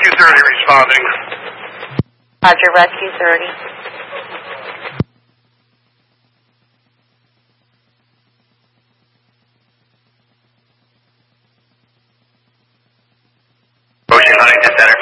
Rescue 30 responding. Roger, Rescue 30. Ocean Huntington Center.